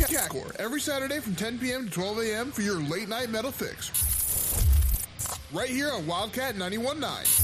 Catcore every Saturday from 10 p.m. to 12 a.m. for your late night metal fix. Right here on Wildcat 91.9.